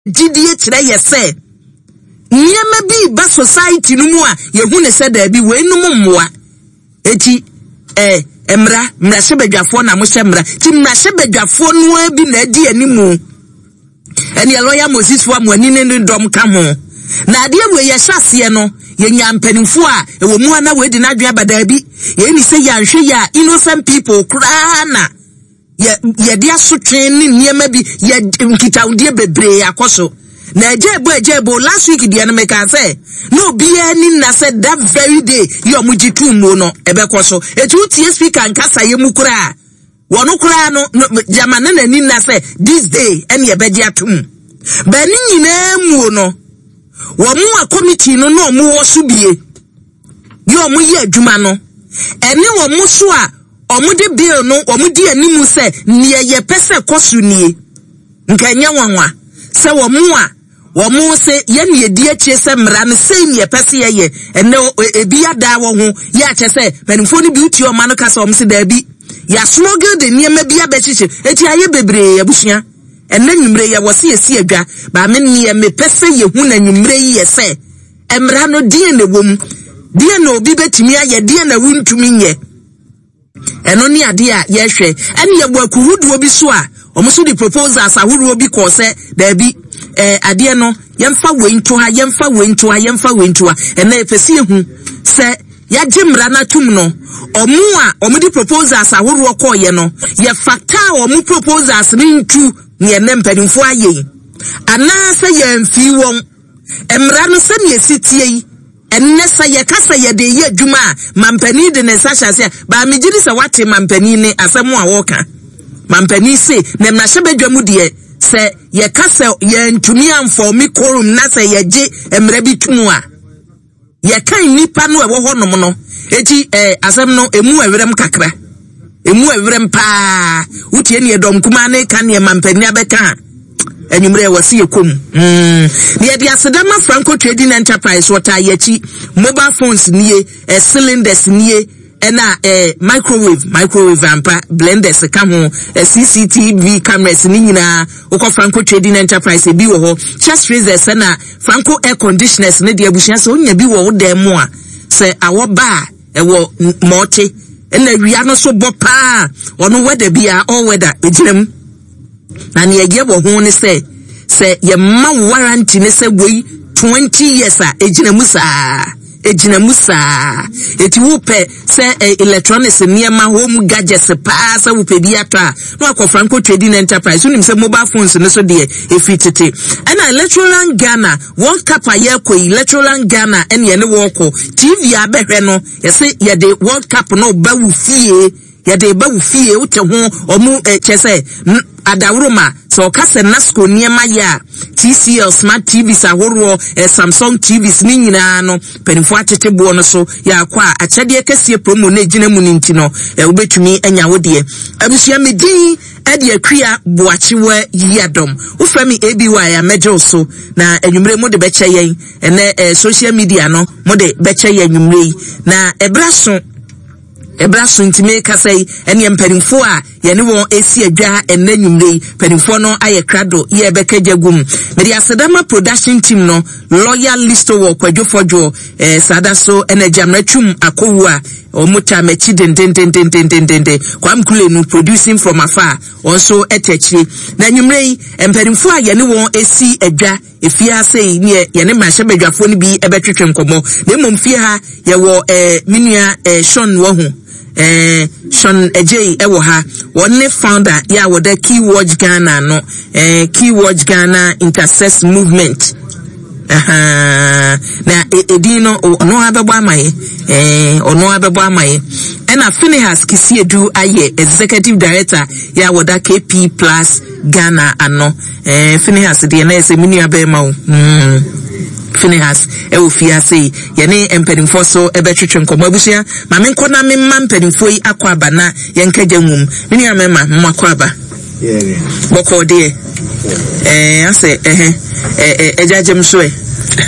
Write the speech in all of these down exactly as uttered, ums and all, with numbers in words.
gidie kire ye se nyema bi ba society no mu a ye hu ne se da bi we no mmoa eti eh emra mra sebedwafo na mo semra ti mra sebedwafo no abi na adi animu eni lawyer Moses fo amani ne dom ka ho na ade we ye hyase no ye nyampanimfo a e wo mu ana we di na dwa bada bi ye ni se ya hwe ya innocent people kra na ye ye dia so twen ni niema bi ye nkitawde bebre akoso na ejebo ejebo last week dia na make say no be any na said that very day you mujitu mu no ebekoso etu tie speaker nkasa ye mukura wono kura no jamana na ni na say this day ene ebeji atum ba ni nyina mu no wo mu a committee no no mu wo so bie yo mu ye adwuma no ene wo mu so a omude bill no omudi animu se ne ye pese kosu nie nkanya wanwa se wo mu a wo mu se ye ne di achi se mra no se ne pese ye ye ene ebi ada wo ho ye ache se penfo no bi uti o manu kasa om se da bi ya smuggle de niema bi abechiche eti aye bebre abusua ene nwumre ye wo se esi adwa ba me ne me pese ye hu na nwumre ye se emra no die ne wom die na obi betimi aye die na wuntumi nye eno ni ade a ye hwe ene ye bo akuhuduo bi so a omuso di proposals ahuruo bi ko se da bi eh ade no yemfa wento ha yemfa wento ha yemfa wento ha ene efesi ehu se ya jimra na tum no omu a omudi proposals ahuruo ko ye no ye fakta omu proposals ni ntu ne ene mpadimfo aye ana se ye mfi won emra no se ne esitie yi enne sa ye kasa ye de ye adwuma mampani de ne sasha se ba megiri se wate mampani ne asemu a woka mampani se ne mnahye badwamu de se ye kasa ye ntumi amfo mi korum na se ye je emra bi tumu a ye kan nipa no e wo honom no eti eh asem no emu ewerem kakra emu ewerem pa utie ne dom kuma ne kan ne mampani abeka enyumre wasi yekom mm ne dia sedama Franco Trading Enterprise wota yachi mobile phones nie eh, cylinders nie ena eh, microwave microwave ampa blenders ka ho eh, C C T V cameras ni nyina ukọ Franco Trading Enterprise bi wo ho chest raisers na Franco air conditioners ne dia abusia se onya bi wo demo a se awo ba e wo moche ena wia no so bo pa ono weather bia all weather ejirem na ne ye bo ho ne se se ye ma warranty ne se boy twenty years a ejina musa ejina musa eti wo pe se eh, electronics niema home gadgets pa se wo pe bi ata no akọ Franco Trading Enterprise unim se mobile phones ne so de efitete ana Electroland Ghana one cup aye ko Electroland Ghana ene ye ne wo ko T V abehwe no ye se ye de World Cup no ba wu fie ye de ba wu fie wo te ho omu eh, chese adawroma so kase Nasco niema ya T C L smart T Vs ahoro eh, Samsung T Vs ni nyina no penifo atete bo no so ya kwa achede kese promo na gina mu ni ntino e obetumi anya wode abusua medin e de akua boachiwa yadom wo fra mi A B Y ya mejo so na enwumre mo de beche yen ene eh, social media no mo de beche yen enwumre na ebraso ebraso ntime kasai ene mpanimfo a ye ne won esi adwa ene nwumre mpanimfo no aye krado ye bekajagum medi asedama production team no loyal listo wo kwadwofojo eh sada so ene jamratum akowu a omuta mechi den den den den den den den kwam kule no producing from afar also etechi na nwumre mpanimfo a ye ne won esi adwa efia sei ne ye ne mahye badwafo no bi ebetwetwe nkomo na mmomfie ha ye wo eh minua eh Sean wo hu eh Sean Ejay ewo ha one founder ya wo the Keyword Ghana no eh Keyword Ghana Intersex Movement aha na edino ono abebo amaye eh ono abebo amaye ena Finehas Kisiedu aye executive director ya wo the K P Plus Ghana ano eh Finehas de na ese mini abema o mm Finehas e ofia sei ye ne empadimfo so ebetwetwe nkomo abusia ma me nkona me ma empadimfo yi akwa bana ye nkaja nwum mini amema mmakwa ba yeah boko de eh ase eh eh ejajem so e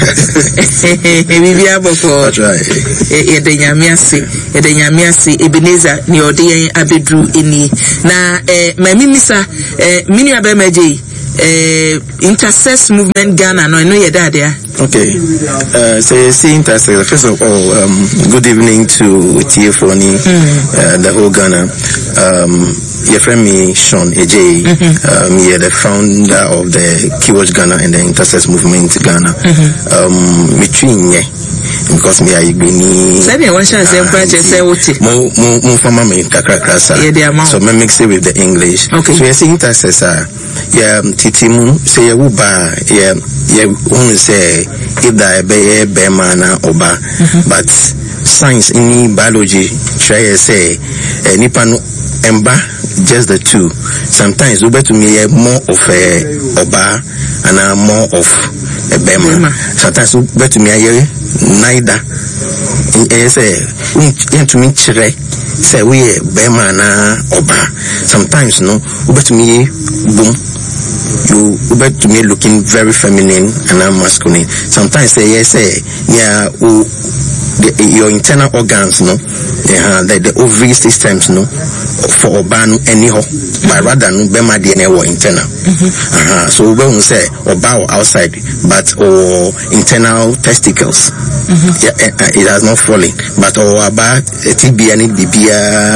e bibia boko e de nyamiase e de nyamiase Ebenezer ni ode yen abedru eni na eh ma mimisa eh mini abema je eh intersex movement Ghana no no yeda there. Okay. Uh so you see intersex, first of all, um good evening to T F O N I, mm. uh, the whole Ghana. Um your friend me Sean A J, mm-hmm. um yeah, the founder of the Keywatch Ghana and the intersex movement Ghana. Mm-hmm. Um between yeah, because me I been say me one chance say say what mo mo mo fama me kakra krasa. So me mix it with the English. Okay. So you see intersex uh, yeah titimu say you ba yeah yeah who say if that be be man oba, but science in biology try say uh, nipa no emba just the two. Sometimes we to me more of a oba and uh, more of a bema. Sometimes we to me neither. I say to me chire say we bema na oba. Sometimes no we to me boom. You bet to me looking very feminine and I'm masculine. Sometimes say yes, say yeah, oh, the, your internal organs, no, yeah, the, the ovary systems, no, for obanu anyhow, but rather no bema D N A or internal. Uh-huh. So we won't say oba outside, but or internal testicles. Mm-hmm. Yeah, it has not fallen, but or about T B and B B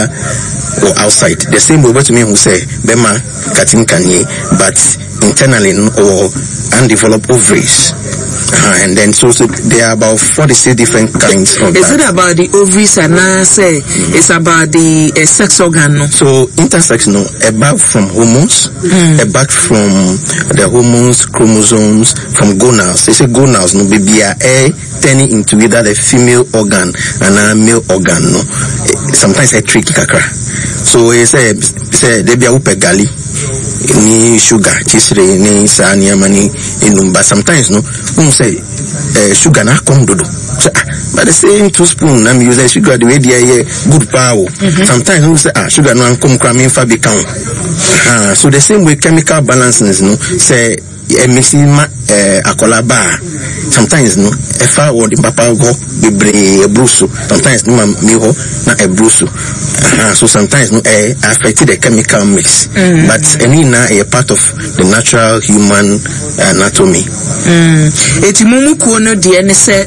or outside. The same way to me who say bema katin kanye, but internally or undeveloped ovaries. Uh, and then so, so there are about forty-six different kinds of is that. It about the ovaries and now say mm-hmm. it's about the uh, sex organ? No? So intersex no about from hormones, mm. about from the hormones, chromosomes, from gonals. They say gonals no baby are eh, turning into either the female organ and a male organ no. Sometimes a tricky kakra. So he say say they be a upe gali. Ni sugar, chisre, ni sa ni amani inumba. Sometimes no, um say uh, sugar na kondodo. So, ah, but the same two spoon na me use sugar the way they are good power. Mm-hmm. Sometimes we say ah sugar no come cramming for become. Ah, so the same way chemical balances no say a mixing ma uh, akola bar. Sometimes no, if I want the papa go be a bruso. Sometimes no me ho na a bruso. Uh, so sometimes no eh, affected the chemical mix, mm. but any na a part of the natural human anatomy. Eti mumu kuono di ene say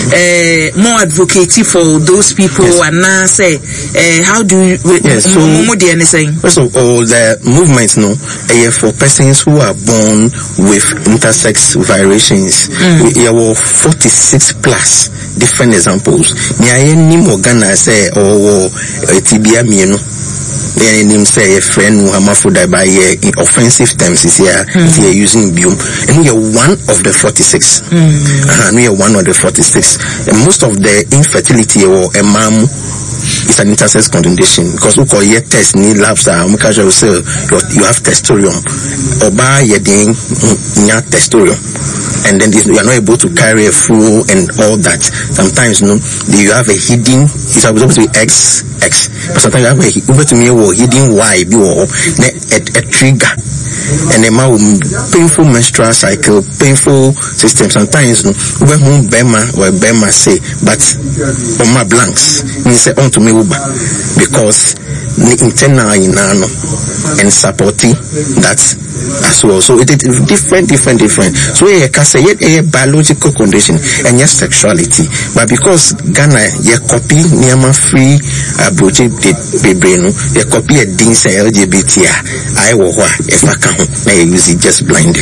eh more advocating for those people yes. And now say eh how do you yes, so mumu di ene say first of all the movements no eh for persons who are born with intersex variations. Mm. We have forty-six plus different examples. Ni aye ni Ghana say or tibia mienu. Then name say a friend who hermaphrodite by uh, offensive terms is here. Mm. Here using biome, and we are one of the forty-six. Mm. Uh, we are one of the forty-six. And most of the infertility or a mom is an intersex condition because we call your test need labs are casual say you have testosterone or by your ding nya testosterone, and then you are not able to carry a full and all that. Sometimes no, you have a hidden. It's supposed to be X X, but sometimes you have a over to me or hidden Y be or a, a trigger. And the man painful menstrual cycle, painful system. Sometimes no, when home bema or bema say, but on my blanks, me say on to me uba because the internal inano and supporting that as well. So it is different, different, different. So you can say it a biological condition and yes sexuality, but because Ghana you copy Niama free approach the brain, you copy a D say L G B T I will if I can I use it just blindly.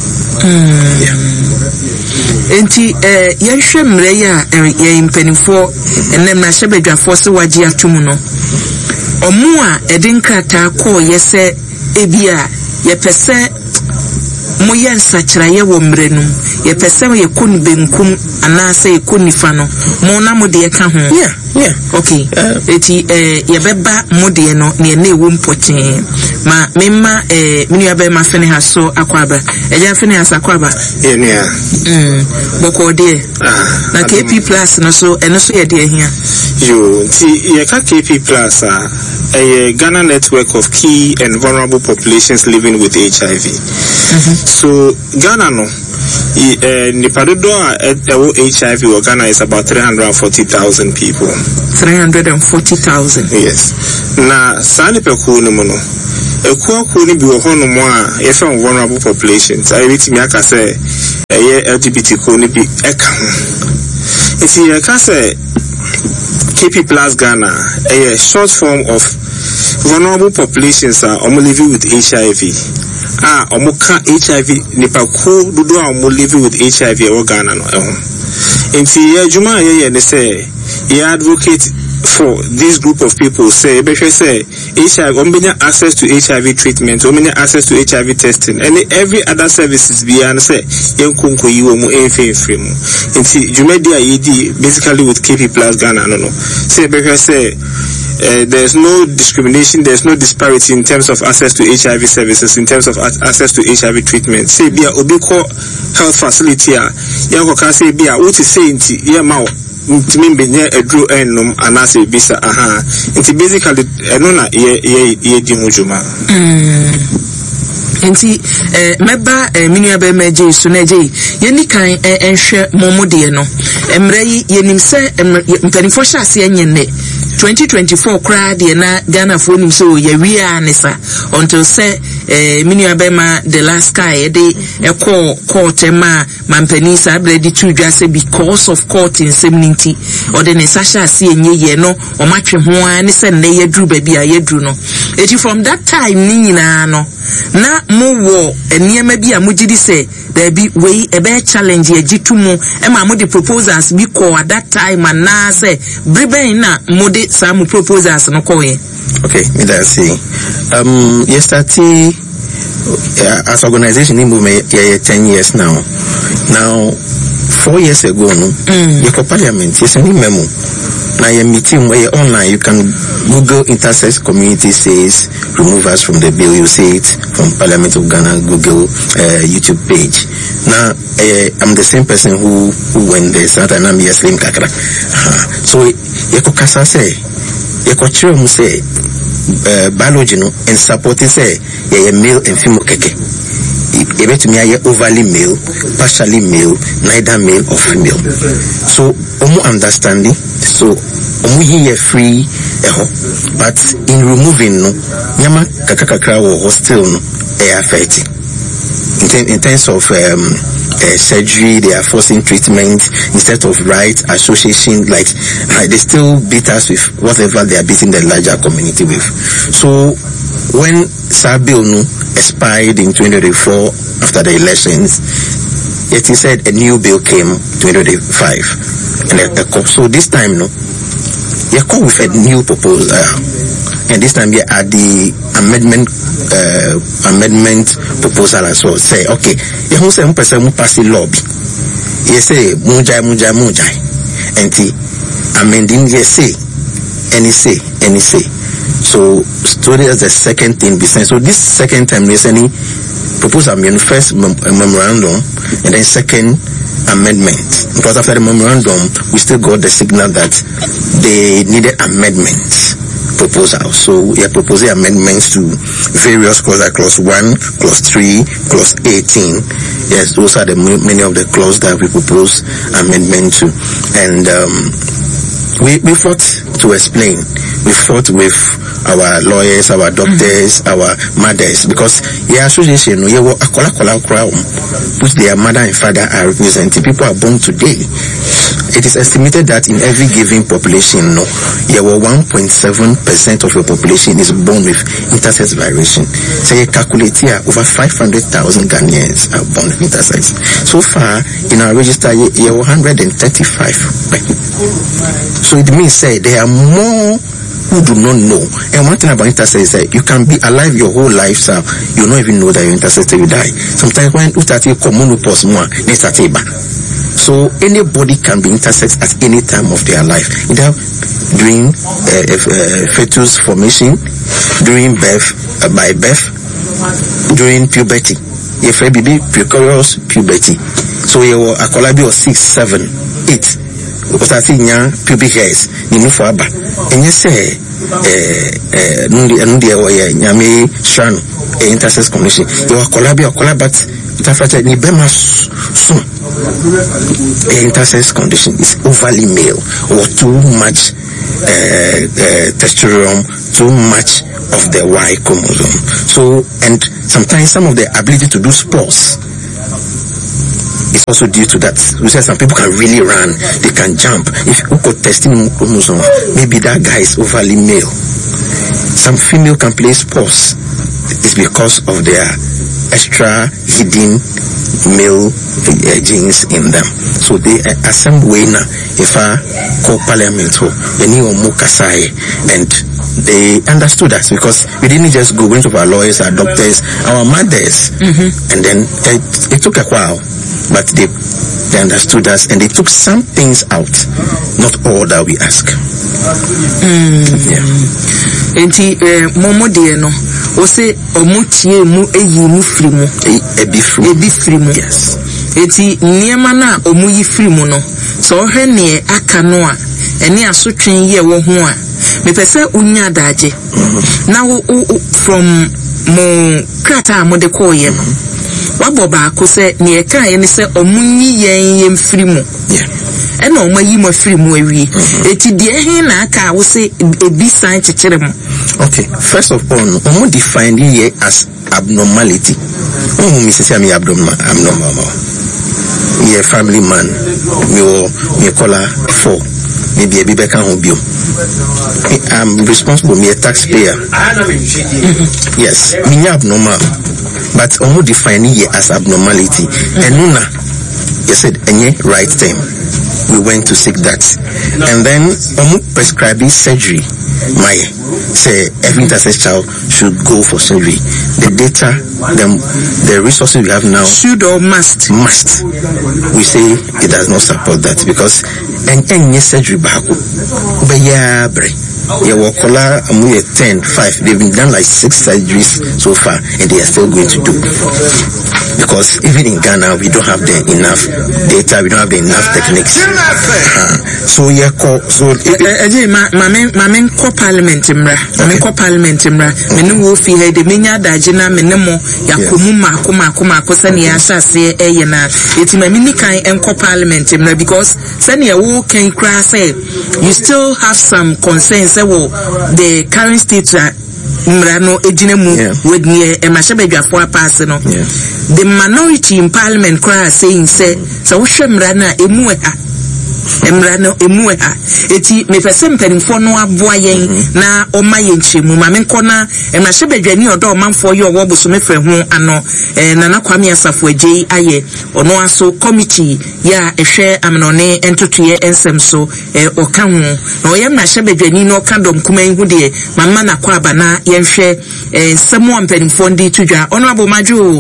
Mm. Yeah. Enti eh yehwe mre ya ye impenifo enem na hyebedwafo se wagye atomu no omo a edin krata ko yese ebia ye pese moye nsachira ye wo mre no ye pese ye koni benkum anase ye koni fa no mo na mo de ka ho. Yeah, yeah. Okay. Uh, eti eh ye beba mo de no ne na ewo mpoten ma memma eh minu abe ma fene ha so akwaba eja fene ha sakwaba yeah yeah mm boko de ah na K P plus no so eno so ye de ahia yo ti ye ka K P plus a a Ghana network of key and vulnerable populations living with H I V. Mm-hmm. So Ghana no eh nipadodo a ewo H I V or Ghana is about three hundred forty thousand people. three hundred forty thousand. Yes. Na sani pe ku no mo no ekuakuo ni bi wɔ hɔ no mo a yɛfɛ vulnerable populations a yɛbɛtumi aka sɛ ɛyɛ L G B T kuo ni bi ɛka ho nti yɛka sɛ K P Plus Ghana a short form of vulnerable populations are omo living with H I V. Ah, omo ka H I V nipa ko dodo a omo living with H I V e wo Ghana no ehun. Enti ye juma ye ye say ye advocate for this group of people say be say H I V ombenya access to H I V treatment, ombenya access to H I V testing and every other services be and say yen konko yi wo mu enfe enfe mu. Enti juma dia ye di basically with K P Plus Ghana no no. Say be say Uh, there's no discrimination, there's no disparity in terms of access to H I V services, in terms of a- access to H I V treatment. Say, be a Obiko health facility, Yanko can say, be a what is saying, yeah, Mao, to me, be near a drew enum, and I say, Bisa, aha. It's basically, I don't know, ye, ye, ye, Dimujuma. Enti eh meba eh minua be meje so na je yeni kan eh enhwe momode no emra yi yenim se mpanifo hye ase anyene twenty twenty-four kra de na Ghana fo nim so ye wi anisa until say eh minua be ma the last guy de e call court ma mampani sa bredi to dwa se because of court in seventy or the nesasha ase enye ye no o matwe ho an se ne ye duru ba bia ye duru no eti from that time ni nyina no na mo wo eniema bi a mo gidi say there be we e be challenge ye gitumu e ma mo the proposals bi ko at that time and na say briben na mo de some proposals no ko ye. Okay, me that say um yesterday uh, as organization in movement yeah, ten years now. Now four years ago no mm. you parliament yes any memo now your meeting where online you can Google intersex community says remove us from the bill, you see it from Parliament of Ghana Google uh, YouTube page. Now uh, I'm the same person who who went there Santa and I'm Slim Kakra. Uh-huh. So you kasa say you ko try mu say uh, biology no and support say yeah male and female keke. Ebe to me are overly male, partially male, neither male or female. So omo understanding, so omo here free eho, but in removing no, nyama kakakakra wo hostel no e affecting. In, ter- in terms of um, uh, surgery, they are forcing treatment instead of right association. Like uh, they still beat us with whatever they are beating the larger community with. So when Sabil no expired in twenty twenty-four after the elections, yet he said a new bill came twenty twenty-five, and a, a, so this time no, you come with a new proposal, uh, and this time you add the amendment uh, amendment proposal as well. Say okay, you who say one person who pass the lobby, you say mujai mujai mujai, and the amending you say, and he say, and he say. So story as the second thing besides. So this second time there's any proposal, I mean first mem- memorandum and then second amendment. Because after the memorandum we still got the signal that they needed amendments proposal. So we are proposing amendments to various clauses, clause one, clause three, clause eighteen. Yes, those are the many of the clauses that we propose amendment to. And um we we fought to explain. We fought with our lawyers, our doctors, mm-hmm. our mothers, because your association, you know, akola kola kola, which their mother and father are representing. People are born today. It is estimated that in every given population, no, you know, one point seven percent of your population is born with intersex variation. So you calculate here, over five hundred thousand Ghanaians are born with intersex. So far, in our register, you have one hundred thirty-five. So it means say there are more who do not know. And one thing about intersex is that you can be alive your whole life, so you don't even know that you're intersex till you die. Sometimes when you start to come more, so anybody can be intersex at any time of their life, either during uh, uh, fetus formation, during birth, uh, by birth, during puberty. If a baby precocious puberty, so you are a collabi of six, seven, eight. Because I think young pubic hairs, you move for Abba. And you say, eh, Nundi and Nundi or Yami Shan, a intersex commission. You are collabia or collabat, Tafata Nibema soon. A intersex condition is overly male or too much uh, uh, testosterone, too much of the Y chromosome. So, and sometimes some of the ability to do sports is also due to that. We say some people can really run, they can jump. If you got testing chromosome, maybe that guy is overly male. Some female can play sports. It's because of their extra hidden male uh, genes in them. So they uh, assemble na if I call parliament any kasai, and they understood us because we didn't just go into our lawyers, our doctors, our mothers, mm-hmm. and then it, it took a while, but they they understood us and they took some things out, not all that we ask. Mm. Yeah. Enti momo de no o se omutie mu eyi mu firi mu ebi firi ebi firi mu. Yes. Eti niema na omu yi firi mu no so hwe ne aka no a ene asotwen ye wo ho a me pese unya daje na wo from mo krata mo de ko ye no wabo ba ko se ne eka ye ne se omu nyi yen yem firi mu. Yeah. Ena o mayi mo firi mu awie eti de he na aka wo se ebi san chekere mu. Okay, first of all, we define it as abnormality. Oh, Missus Yami abnormal, abnormal. We a family man. We will we call her four. Maybe a baby can you. I'm responsible. Me a taxpayer. Yes, me abnormal, but we define it as abnormality. And Nuna, you said any right thing. We went to seek that, and then we prescribe surgery. My say every intersex child should go for surgery. The data, the the resources we have now, should or must must. We say it does not support that because and any surgery back, but yeah, bre. Yeah, wakola amuye ten, five. They've been done like six surgeries so far, and they are still going to do. Because even in Ghana, we don't have the enough data, we don't have the enough techniques. Uh, so yeah, so eh ma ma ma men ko parliament mra, ma men ko parliament mra. Me no wo fi he de menya daje na me ne mo yakomu mako mako mako sane ya hyase eye na. Eti ma mini kan enko parliament mra because sane ya wo kan kra say you still have some concerns the current state Mrano ejinemu with near a mashabedwafo apase no. The minority in parliament cry saying say so mrana emu ha emrano emu ha eti me pese mpanyimfo no aboa yen na oma yen chemu ma menko na e mashabedwani odo manfo ye owo bosome frɛ ho ano na na Kwame Asafo Agye aye ono aso committee ya ehwe amnone entotoye ensem so e oka ho na oye mashabedwani no ka dom kuma hu de mama na kwa aba na yenhwe ensem o mpanyimfo ndi tudwa ono abo majo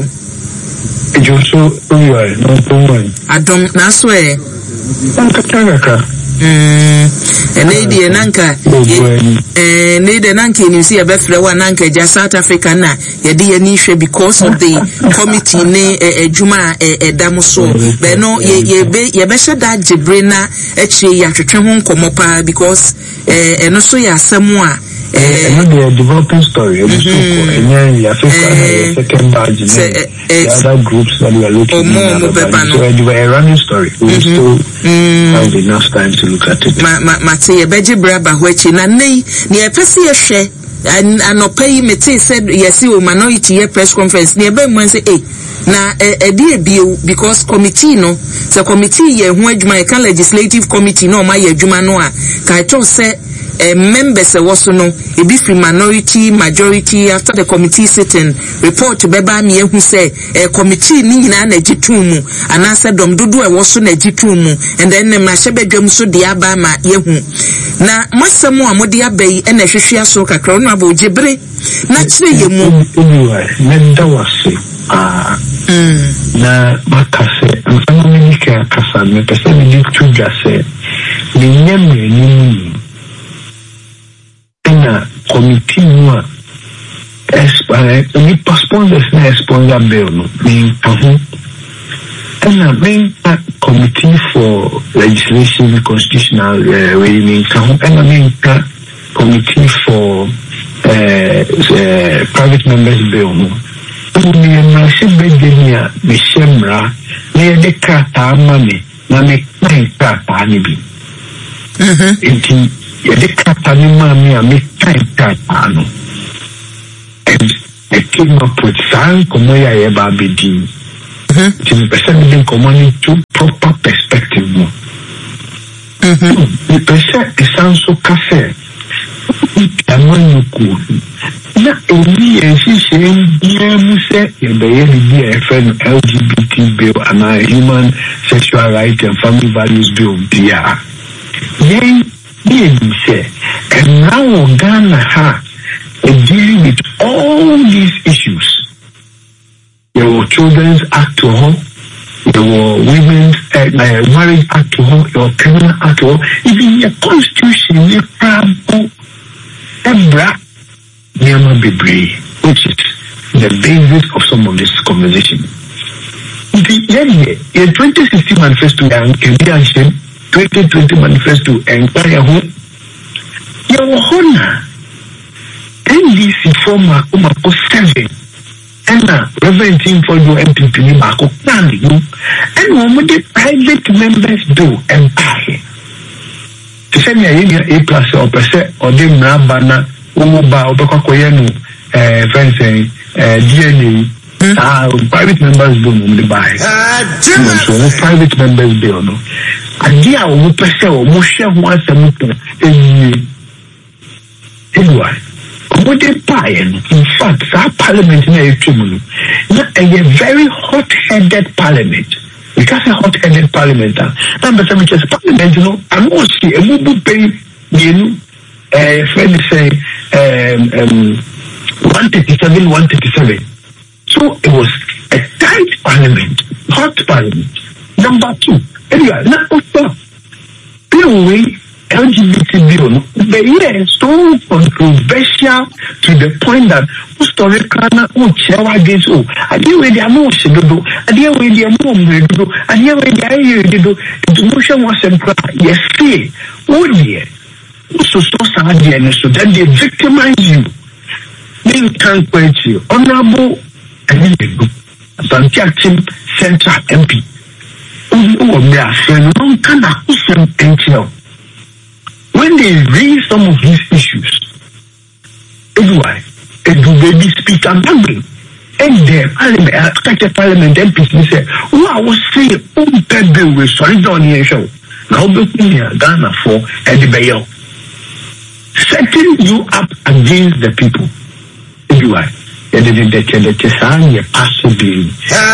ejoso oyi no to adom na so e Nanka Mm, and lady and Nanka, and lady and Nanka, you see a befre one Nanka, just South Africa na, ya dear niche because of the committee ne a Juma a Damoso. But no, ye ye be ye besha that Jibrina, actually, ya to travel Komopa because and also ya somewhere. Another developing story. And then you have second badge. The other groups that we are looking at. So it was a running story. We still have enough time to look at it. Mate beji braba hwechi na nei ni epesi ehwe anopai mete said yes o minority ye press conference ni ebe mo say eh na edi ebie because committee no the committee ye ho adwuma e kan legislative committee no ma ye adwuma no a ka to say Uh, members also no a bit free minority majority after the committee sitting report beba me who say a committee ni nyina na gitumu and answer dom dodo e woso na gitumu and then na shebedwam so de aba ma yehu na masamo amode abai e na hwehwe aso kakra no aba ojebre na kire yemu na dawase ah na makase amfano menika kasa me pese me tuja se ni nyemre ni na committee no expire ni sponsors na sponsor bill no me ahu na main committee for legislation constitutional uh, we mean ahu na main committee for uh, uh, private members bill no me na se bedenia me shemra na de kata amane na me main kata ni bi mhm enti yede kata ni mami a me time kata no they came up with San Komoya Babidi. The percent coming to proper perspective. The percent is also cafe. Na only a saying, dear Musa, the L G B T bill and our human sexual rights and family values bill, dear. Yea, dear, say, and now Ghana ha dealing with all these issues. There were Children's Act to all, there were Women's uh, uh, Marriage Act to all, there were Criminal Act to all, even the Constitution, the Prabhu, Ebra, Nyama Bibri, which is the basis of some of this conversation. The year twenty sixteen manifesto and Indian twenty twenty manifesto and Kaya your honor N D C former Umako seven and a Reverend Team for your M P P Mako planning and one the private members do and pay. To send me a plus or percent or the Nabana Umuba or Koyanu friends saying D N A ah private members do the buy. So private members bill no. Idea of person or Moshe once a month anyway. What they buy in fact our parliament na etumulu. Not a very hot-headed parliament. Because a hot-headed parliament, number seven just parliament, you know, I'm also a mobile pay, you know, uh, friend say, um, um, one thirty-seven, one thirty-seven. So it was a tight parliament, hot parliament. Number two, anyway, not also, anyway, L G B T bill, but yeah, so controversial to the point that historically, oh, chair against oh, I deal with the emotion, I deal with the emotion, I deal with the idea, the emotion was central. Yes, see, oh dear, so so sad, so then they victimize you. They can't quit you. Honorable, and you Santiago Central M P. Oh, my friend, no kind of person tell. When they raise some of these issues, everywhere, and do baby speak and banging, and the parliament, after parliament M Ps say, "Oh, I was saying, oh, baby, we sorry down here show. Now, be here, Ghana for and the bail, setting you up against the people, everywhere." And then they tell the Tessan, you possibly.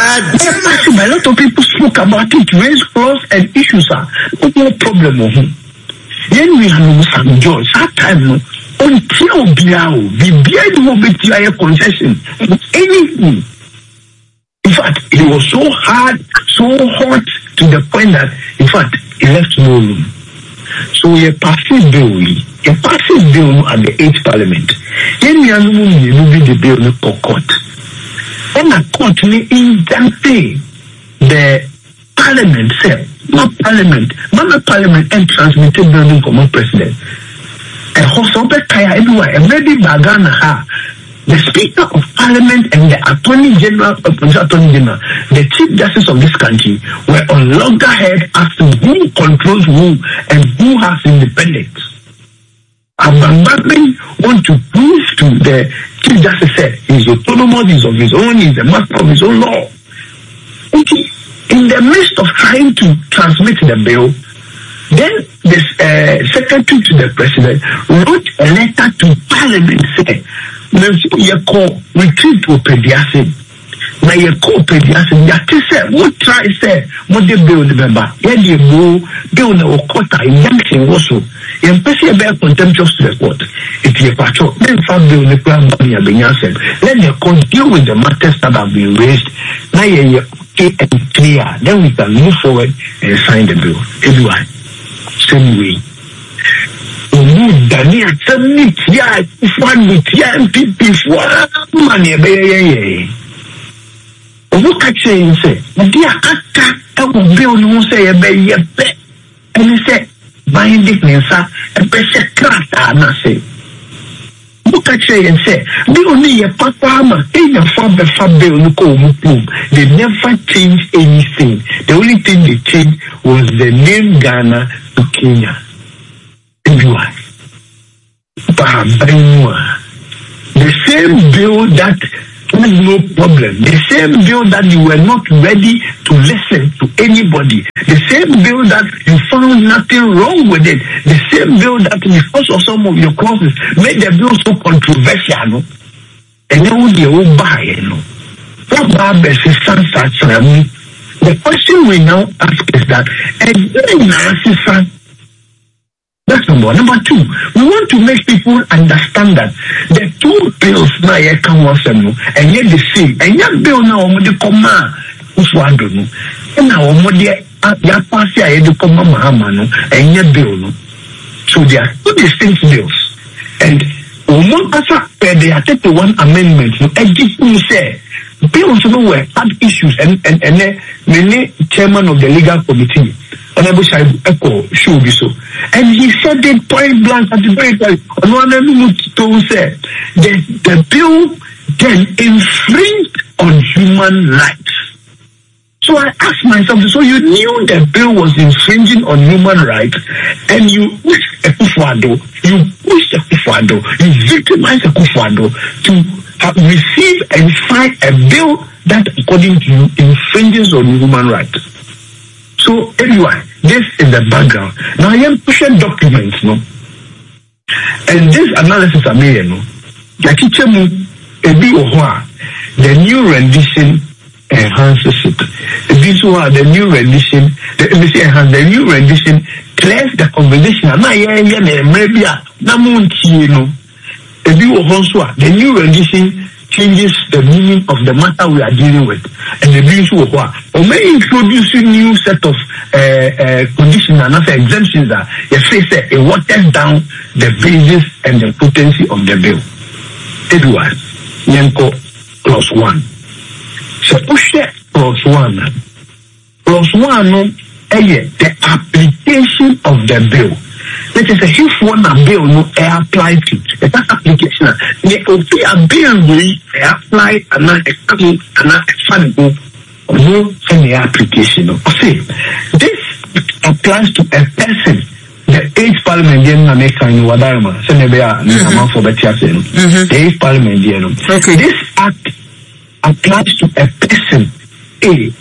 A lot of people spoke about it, raise clause and issues are no problem of him. Then we have some joy. That time, until Biao, the beard will be a concession. Anything. In fact, it was so hard, so hot to the point that, in fact, it left no room. So we are passing bill, a passing bill at the eighth parliament. Then we are moving the bill in the court. And a court in Dante, the parliament said, not parliament, not a parliament and transmitted building common president. And Hosobe Kaya everywhere, and maybe Bagana ha. The Speaker of Parliament and the Attorney General, uh, Attorney General, the Chief Justice of this country were on loggerhead as to who controls who and who has independence. Abangbabi want to prove to the Chief Justice said he's autonomous, he's of his own, he's a master of his own law. Okay. In the midst of trying to transmit the bill, then the uh, Secretary to the President wrote a letter to Parliament saying, you call retreat to pediatric. Now you call pediatric. You say, what try say, what they build the member? Yeah, they go, build a quota in Yankee also. You person be contemptuous to the court. If you patrol, then find build the plan money have been answered. Let the court deal with the matters that have been raised. Now you okay and clear. Then we can move forward and sign the bill. Everyone, same way. Dani atani tia ifani tia M P P fwa mani ebeye. Owo ka che say, "Ndi aka e wo be onu say ebeye pe." Eni say, "Binding nsa e be se krata na say." Owo ka che say, "Bi oni ye papa ma e na fa be fa be onu ko mu pum." They never changed anything. The only thing they changed was the name Ghana to Kenya. The same bill that no problem. The same bill that you were not ready to listen to anybody, the same bill that you found nothing wrong with it, the same bill that because of some of your clauses made the bill so controversial, no? And then would you buy it, no? What Bob is me? The question we now ask is that, and that's number one. Number two, we want to make people understand that the two bills now come once and yet the same. And yet bill now on the command is one don't know. And now on the ya pass ya the command Mahamano and yet bill no. So there are two distinct bills. And one answer they are taking one amendment no and this me say bills no were had issues and and and many chairman of the legal committee. And I wish I echo should be so. And he said it point blank at the very time. One to say the the bill then infringed on human rights. So I asked myself, so you knew the bill was infringing on human rights, and you pushed Akufo-Addo, you pushed Akufo-Addo, you victimized Akufo-Addo to have received and sign a bill that, according to you, infringes on human rights. So anyway, this is the background. Now I am pushing documents, no, and this analysis I made, no, the new rendition enhances it. This one, the new rendition, the, the new rendition clears the conversation. The new rendition changes the meaning of the matter we are dealing with, and the views of what or may introduce a new set of uh, uh, conditions and other exemptions that you say it waters down the basis and the potency of the bill. Edward Yanko plus one. So push plus one. Plus one is the application of the bill. Let us say if one a bill no apply to that application, the a bill we apply and not examine and not fund no any application. See, this applies to a person. The eighth parliamentarian America in Wadarma, Senebea, Nihama for Betiasen. The eighth parliamentarian. Okay, this act applies to a person. A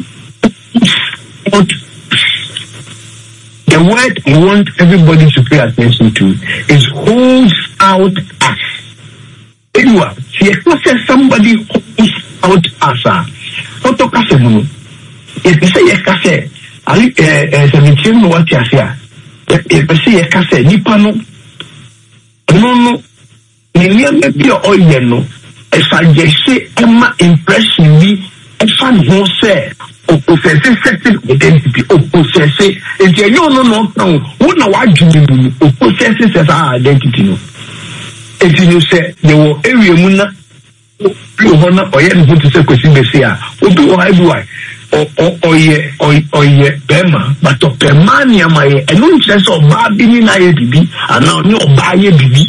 what the word I want everybody to pay attention to is holds out as. Anyway, if you say somebody holds out as a what to say, if you say you say, I eh seventeen no what you say. If you say you say nipa no no no ni me bi o ye no e fa je say e ma impression bi e fa no say o possess certain identity o possess and you no no no what na wa dwumi mu o possess certain identity no if you say you will area mu na o ho na o ye no to say kwesi be say a obi o haibu why o o ye o ye bema but o bema ni amaye eno nche so ba bi ni na ye bibi ana ni o ba ye bibi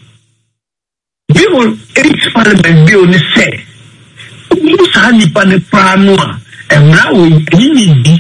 bill each parliament bill ni say you sa ni pa ne pra no a emra we ni bi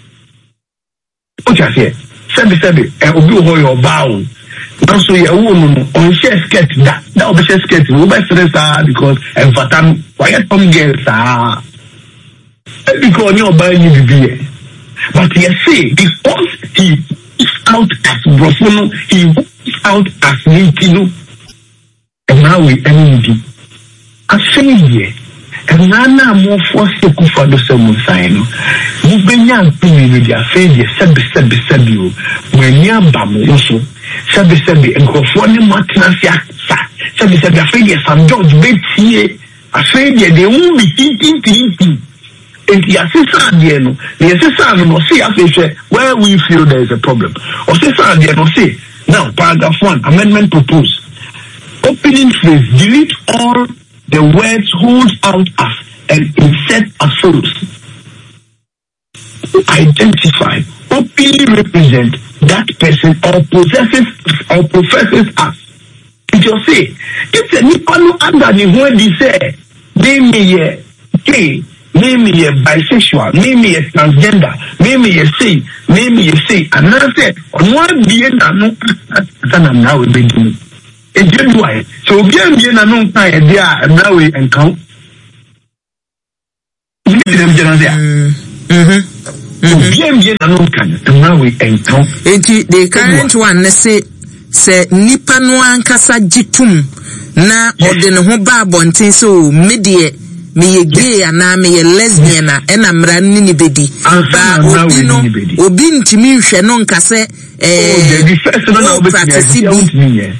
o ja se sebi sebi e obi ho yo ba o na so ye wo no on share skirt da da obi share skirt we be stress ah because en fatam why some girls ah because you buy you bibi but you see because he is out as brofono he is out as nitino and now we enemy I say here and nana more force to kufa do some sign you benya pini dia failure sabi sabi sabi o when ya bamu so sabi sabi nkofo ni matnasia sa sabi sabi failure some judge betie a failure they won't be thinking thinking and the assistant there no the assistant no see after where we feel there is a problem or say there no say now paragraph one amendment proposed opening phrase delete all the words hold out as and insert as follows. Identify, openly represent that person or possesses or professes as. It just say, it's a Nipano under the word he say, name me a gay, name me a bisexual, name me a transgender, name me a say, name me a say, and now say, on one being I know that I'm now a beginning. So bien bien na non kan e dia na we enkan them generally. Mhm. Bien bien na no kan. Now we enter. Enti the current one na say say nipa no ankasa gitum na ode ne ho ba abonten so medie me ye gay ana me ye lesbian na e na mra ni ni bedi ba obi no obi ntimi hwe no nkase eh the first no na obi practice bi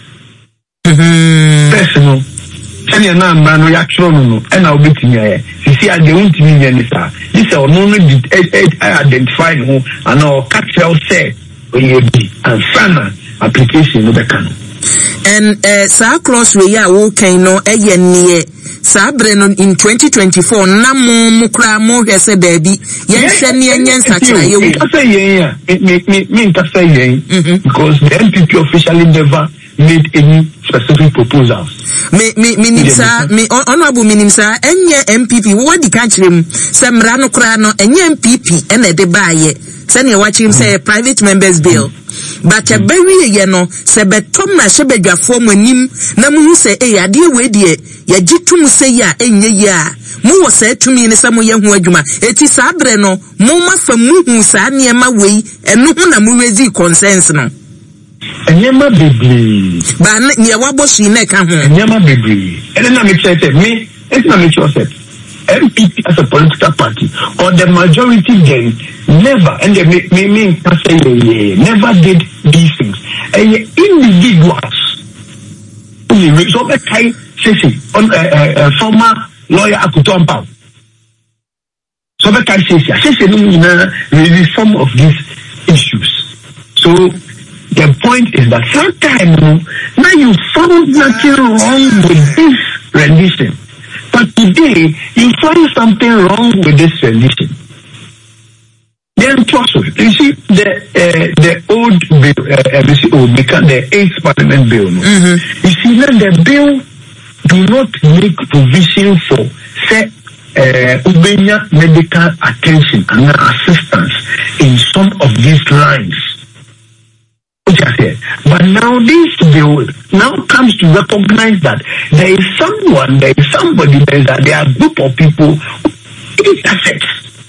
mhm personal tell na mra no ya tro no no e na obi timi ye sisi ade untimi ye ni sa this e no no identify no and or catch out say oye bi and sana application no be kan and uh sa cross we ya wo kan no e ye ne sabre no in twenty twenty-four na mo mo kra mo hwese da bi ye hwe ne enyen sakira ye wo say yen me me me nta say yen because the N P P officially never made any specific proposals me me minimsa me honorable minimsa enye M P P wo di kan kirem se mra no kra no enye M P P e na de baaye se ne wa kirim say private members bill but a very ye no se betom na hye badwafo manim na mu se e ade we de ye gitum se ya enye ya mu wo se tumi ne se mo ye ho adwuma eti sabre no mo mafa mu hu sa ne ma wei eno hu na mu rezi consensus no enyema bebre ba ne wa boshi ne ka ho enyema bebre ene na me say me it's not me say M P P as a political party or the majority then never and they me me say yeah, never did these things and individuals only so be kai say on a former lawyer Akutompa so be kai say say no really some of these issues. So the point is that sometimes now you found nothing wrong with this rendition. But today, you find something wrong with this rendition. Then, also, you see, the uh, the old bill, uh, you see, old, because the eighth Parliament bill, no? Mm-hmm. You see, that the bill do not make provision for, say, uh, Ubenya medical attention and assistance in some of these lines. But now this bill now comes to recognize that there is someone, there is somebody, there is a, there are a group of people who it affects.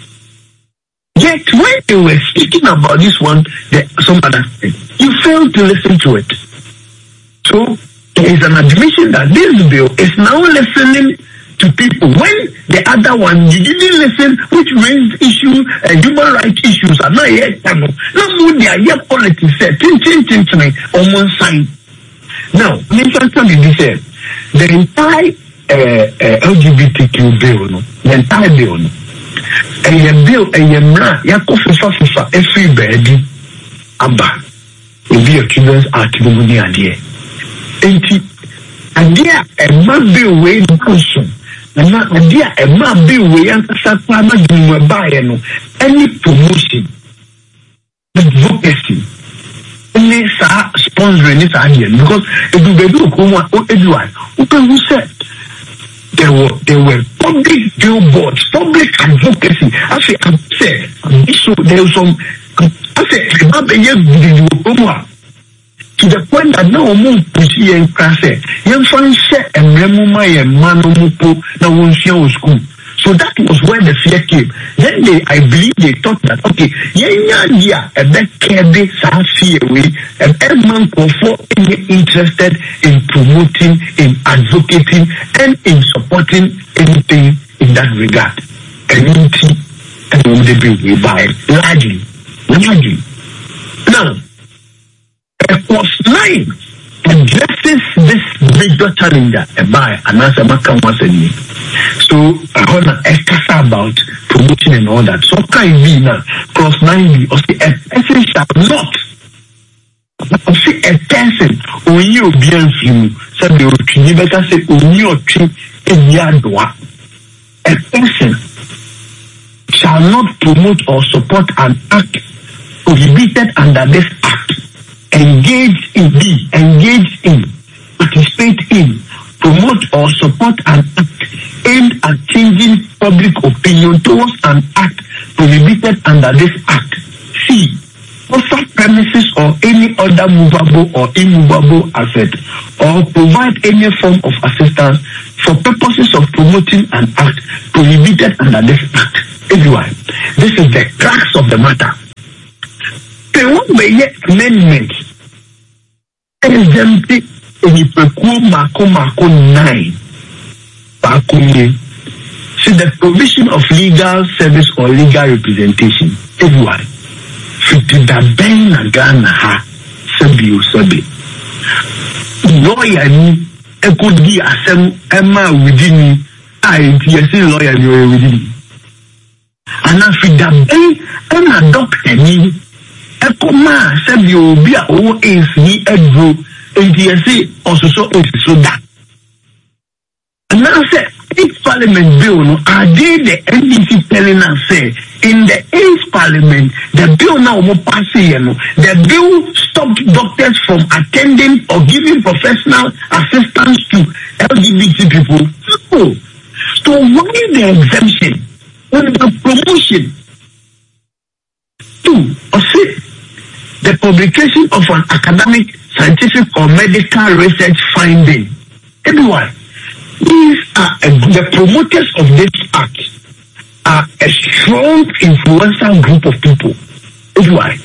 Yet when they were speaking about this one, the, some other thing, you failed to listen to it. So there is an admission that this bill is now listening to people when the other one you didn't listen, which raised issues, uh, human rights issues are not yet no more they are yet politics said tin tin tin to me on one side. Now, Mister Tony said the entire uh, uh, L G B T Q bill, no, the entire bill, no, a bill, a yamra, yako fifa fifa, every bed, aba, will be a children's activity idea. And idea a man bill way in question. And now, idea a man bill way and Sapama do buy any promotion, advocacy, any sponsoring this idea because it will be do come or everyone who said there were there were public billboards, public advocacy. I say I said so there was some I said not be you come to the point that now we push in class. Young fans say and remember my man mupo na won school. So that was where the fear came. Then they, I believe they thought that okay, yeah, yeah, a bit carry some fear away, and every man for any interested in promoting, in advocating, and in supporting anything in that regard. Community and the bill we buy largely, largely. Now. Clause nine addresses this major challenge by and answer Maka once a year. So I want to ask about promotion and all that. So can be now clause nine be or say a person shall not or say a person or you be few so they will you better say only or tree in Yadwa. A person shall not promote or support an act prohibited under this act. Engage in be engage in participate in promote or support an act aimed at changing public opinion towards an act prohibited under this act. C. Offer premises or any other movable or immovable asset or provide any form of assistance for purposes of promoting an act prohibited under this act. Everyone, this is the crux of the matter. They want the amendment exempting Enipeku Mako Mako nine. Bakuye. See the provision of legal service or legal representation. Everyone, fifty da ben na Ghana ha sebi o sebi. Lawyer ni ekodi asem ema within I T S lawyer ni within. And if that ben ema doctor ni ekoma sebi obi a o is ni edro A T S also so so that. And now say eighth Parliament bill, no, are they the N D C telling us say in the eighth Parliament the bill now more passing, you know, the bill stopped doctors from attending or giving professional assistance to L G B T people. No. So why the exemption when the promotion? Two, or say the publication of an academic, scientific or medical research finding. Everyone, these are uh, the promoters of this act are a strong influential group of people. Everyone,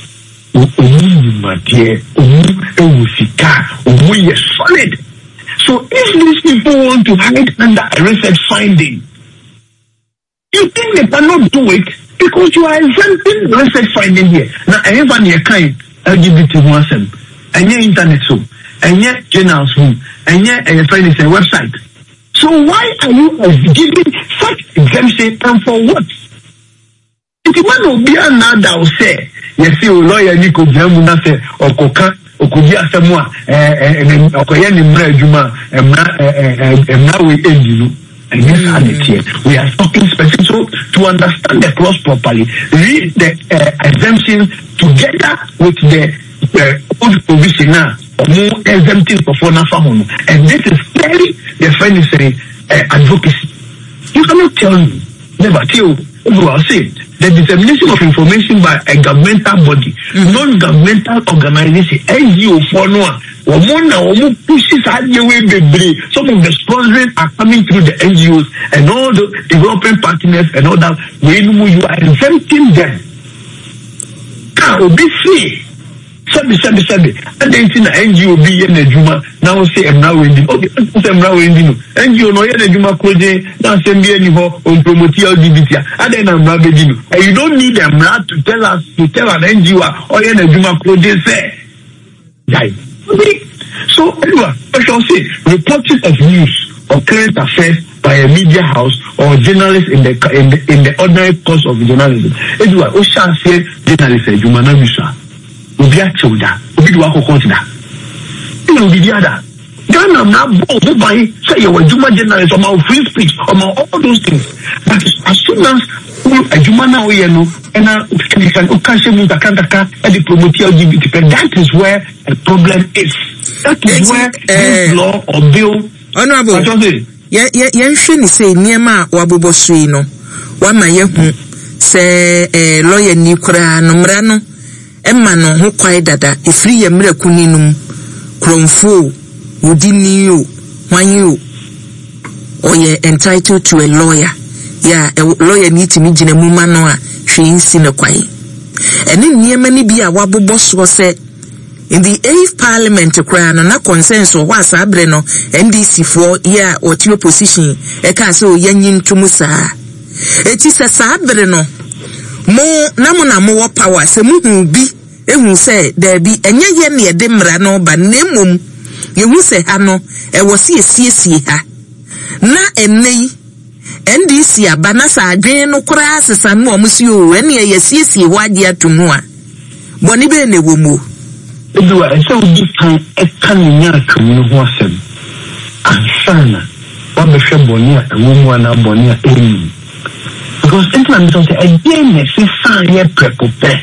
solid. So if these people want to hide under a research finding, you think they cannot do it because you are exempting research finding here. Now, everyone here kind L G B T one and your internet so, and your journals home, and your friends and website. So why are you giving such exemption and for what? If you want to be another say, you see, lawyer Nico Jamuna say, or Coca, or Kudia Samoa, and Okoyan in Brajuma, and now we end you. And yes, mm. here. We are talking specific. So to understand the clause properly, read the uh, exemption together with the uh, old provision now, more exempting for Nafamono. And this is very the friend is saying uh, advocacy. You cannot tell me, never tell you are saying the dissemination of information by a governmental body, mm. non-governmental organization, N G O for no one. Pushes some of the sponsoring are coming through the N G Os and all the development partners and all that. You are exempting them. Obviously, Sabi Sabi Sabi, and then in the N G O be in the Juma, now say I'm now ending. Okay, I'm now ending. N G O no yen the Juma closing, now send me any more on promoting L G B T. And then I'm now beginning. And you don't need them now to tell us, to tell an N G O or yen the Juma closing say. Die. Okay. So anyway, I shall say reporting of news or current affairs by a media house or journalist in the in the, in the ordinary course of journalism. Anyway, we shall say journalist you man bisa. We be at shoulder. We do our consider. You know the other. Ghana now go by say you were Juma journalist or my free speech or my all those things. But as soon as a Juma now you know and uh can occasion with the kantaka and the promote L G B T. That is where the problem is. That is where this law or bill. Honorable, yeah, yeah, yeah. Shouldn't say near ma wabubo suino. One my young say a lawyer Nikura no mrano. Emma no who quite dada. If free a miracuninum, cromfo, wouldn't you, when you, or ye entitled to a lawyer. Yeah, a lawyer need to meet in a mumanoa, she ain't seen a quiet. And then near many be a wabubo was said. In the eighth Parliament, crown and a consensus was Abreno, N D C for year or two opposition, a castle yen to Musa. It is a Sabreno. More namuna more power, se muhu be, and who say there be a yen near Demrano, but nemum. You will say Hano, a was see a C C ha. Na and nay, N D C, Banasa, Jano Cras, and more monsieur, when ye C C, why dear to Moa. Bonibe ne wumu. Do I so different a canina to me was him. And sana, what the Shabonia and Woman Abonia in. Because England don't say again, it's a sign yet prepope.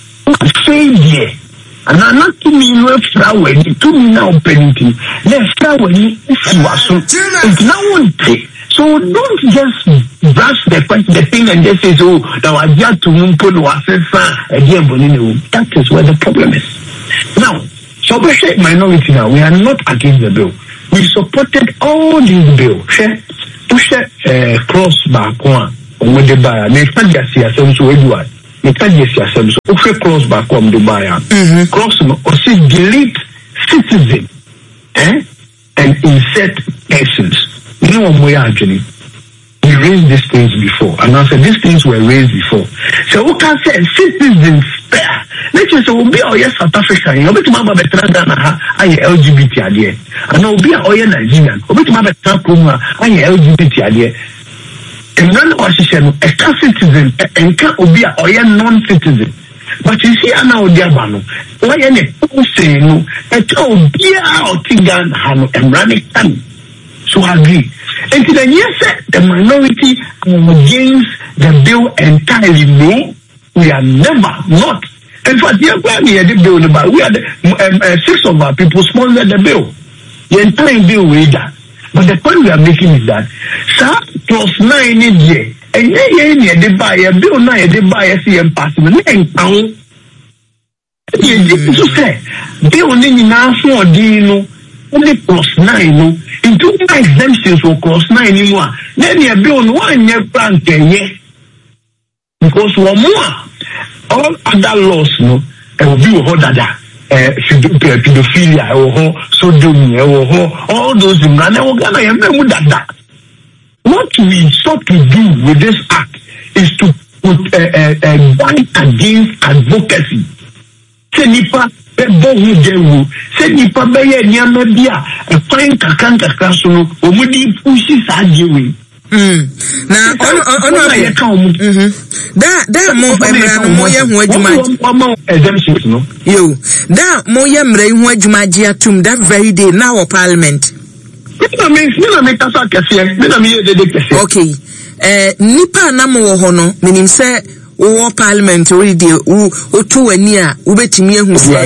Say, dear, and I'm not to me no flower, to me now painting. Let's flower if you are so. It's now one take. So don't just brush the the thing and just say, oh, now I just to Mumpo or again, Bonino. That is where the problem is. Now, so we say minority now, we are not against the bill. we supported all these bills. Push a cross back one on the buyer. They can't just see ourselves so everyone. They can't just see ourselves. Push cross back on the buyer. Cross or say delete citizen, eh? And insert persons. You know what we are actually. We raised these things before, and I said these things were raised before. So we can say citizens fair. Let's just say we be all yes South African. You bet my baby Ghana I L G B T idea. And we be all yes Nigerian. We bet my baby Kuma I L G B T idea. And none of us is a citizen and can't be all yes non-citizen. But you see, I know the Abano. Why any people say no? It's all be out in Ghana and running time. So I agree. And to the yes, the minority against the bill entirely. No, we are never not. In fact, we are the bill, but we are the um, uh, six of our people sponsor the bill. The entire bill we that. But the point we are making is that sir plus nine in year, and yeah, yeah, the buyer bill nine, the buyer C M pass the nine pound. So say bill nini na for dino. Only plus nine, no. Into my exemptions for plus nine anymore. Then you build one year plan ten year. Because one more. All other laws, no. I will be a whole dada. Pedophilia, or sodomy, or all those in Ghana, or Ghana, and then with that. What we sought to do with this act is to put a ban against advocacy. Senipa. Bo who they will say nipa beye nyama bia e kwan kakan kakra so no omudi pushi sa ajewe mm na ono ono ya ka omu mhm da da mo emra no mo ye ho adwuma exemptions no yo da mo ye mra ho adwuma agi atum that very day now of parliament me me me me kasa kese me na me ye de de kese okay eh nipa na mo wo ho no menim se o parliament already o o to ani a wo betimi ehu se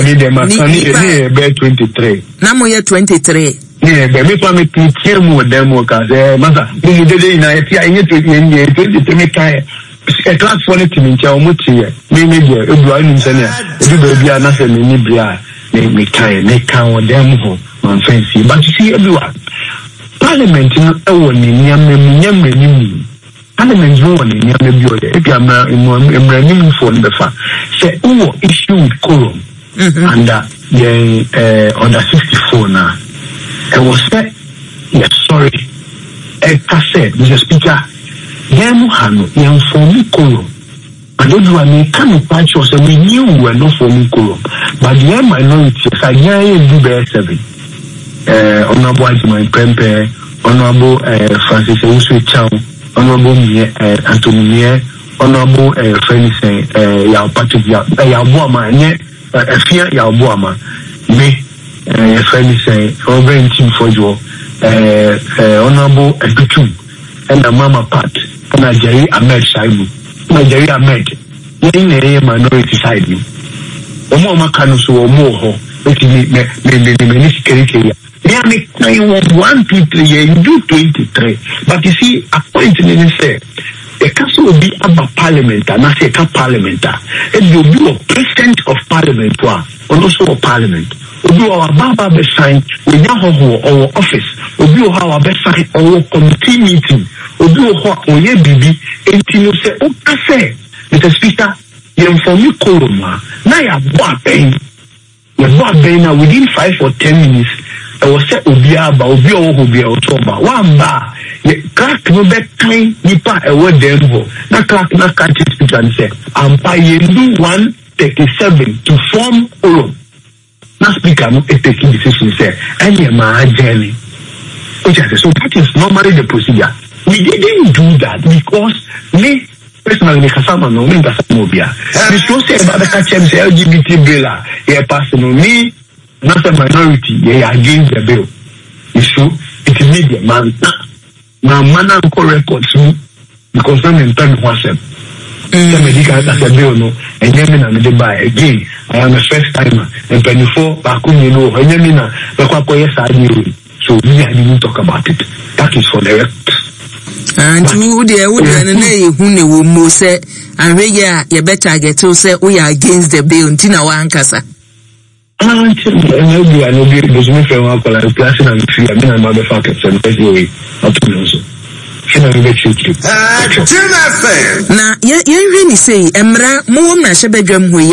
ni be twenty-three na mo ye twenty-three yeah be me pa me tie mu dem o ka se masa ni de de na ti a nye twenty-three me kai e class for the team ntia o mo tie me me de ebu anu se na edu be bia na se ni bia me me kai me kan o dem ho man fancy but you see everyone parliament no e woni nyamma mu nyamma ni Parliament one in your maybe if you are running for the fa say who issue with quorum under the uh, under sixty-four now. I was said yes sorry I said Mister Speaker then hano yan form quorum. I don't know any kind of patch or say we knew we were not forming quorum but the minority say yeah do bear seven uh honorable my prempe honorable uh, Francis Owusu Chow Honorable uh, Anthony Honorable uh, friend say uh, ya Patrick ya ya boama nye afia ya boama me uh, friend say over team for you uh, uh, Honorable Ebitum and Mama Pat and Jerry Ahmed Shaibu and Jerry Ahmed yin na minority side ni omo ma kanu so omo ho eti me me me me ni sikere yeah, make one, two, three, yeah, you do twenty-three. But you see, a point in it say, the council will be about parliament, and I say, a parliament, and you'll be a president of parliament, or also a parliament. Will be our Baba be sign, we now have our office, will be our best sign, our committee meeting, will be our ye bibi, and you say, oh, I say, Mister Speaker, you inform me, Koloma, now you have one pain, you have one pain now within five or ten minutes. I was said Obia ba Obi o Obia o Toba one ba crack no be kind nipa e wo dem ho na crack na catch speaker and say am pa ye do one thirty-seven to form quorum na speaker no e take decision say any ma journey which is so that is normally the procedure. We didn't do that because me personally kasama no me kasama Obia we so say about the catch say L G B T bill e pass no me not a minority, they are against the bill. It's true. It's immediate, man. Now, man, I'm correct because I'm in turn one step. The medical as a bill, no, and then I'm the buy again. I am a first timer, and twenty-four, Bakun, you know, and then I knew. So we didn't talk about it. That is for the rest. And who there would be who knew who said, and we are better get to say we are against the bill. Tina Wankasa. Ah, maybe I know the business from our class and free. I mean, I'm not a fucking son. Anyway, up to you. Na ye ye hwe ni sei emra mo wo mra hye badwam ho ye